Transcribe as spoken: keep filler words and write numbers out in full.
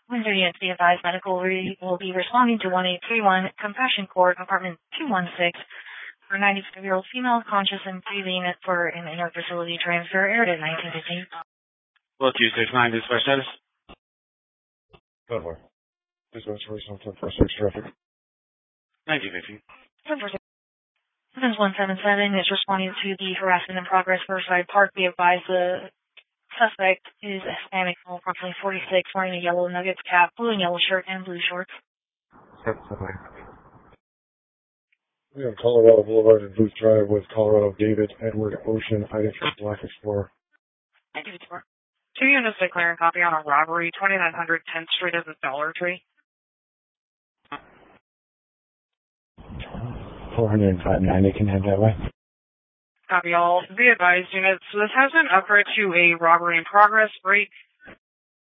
Windsor units be advised medical re- will be responding to one eight three one Compassion Court, apartment two one six, for a ninety-five-year-old female conscious and breathing for an inter-facility transfer, aired at nineteen fifteen. Well, two six nine, dispatch status. Good work. Dispatch original ten four six traffic. nineteen fifteen. ten four six. one seven seven is responding to the harassment in progress, Riverside Park. Be advised the suspect is Hispanic, approximately forty-six, wearing a yellow Nuggets cap, blue and yellow shirt, and blue shorts. We have Colorado Boulevard and Booth Drive with Colorado David Edward Ocean, item for Black Explorer. Two units declaring copy on a robbery, twenty-nine hundred tenth Street at the Dollar Tree. four hundred five ninety can head that way. Copy all. Be advised, units. So this has been upgraded to a robbery in progress break.